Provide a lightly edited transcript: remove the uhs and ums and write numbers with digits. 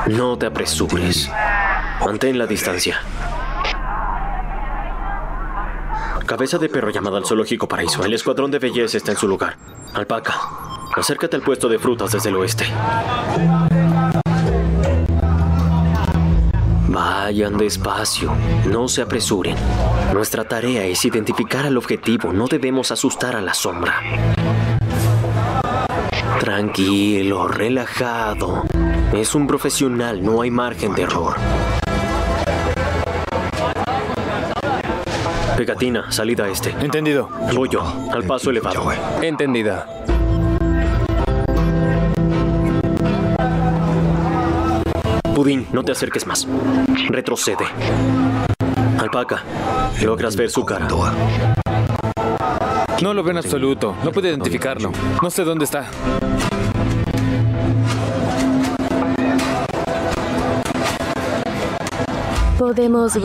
No te apresures. Mantén la distancia. Cabeza de perro llamada al zoológico Paraíso. El escuadrón de belleza está en su lugar. Alpaca, acércate al puesto de frutas desde el oeste. Vayan despacio, no se apresuren. Nuestra tarea es identificar al objetivo, no debemos asustar a la sombra. Tranquilo, relajado. Es un profesional, no hay margen de error. Pegatina, salida este. Entendido. Voy yo, al paso elevado. Entendida. Pudín, no te acerques más. Retrocede. Alpaca, logras ver su cara. No lo veo en absoluto. No puedo identificarlo. No sé dónde está. Podemos